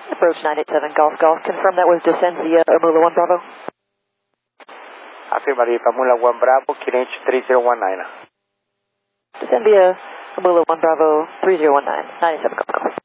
Approach 987 Golf Golf. Confirm that was descend via Amula 1 Bravo. Affirmative, Amula 1 Bravo, QNH 3019. Descend via Amula 1 Bravo 3019, 97 Golf Golf.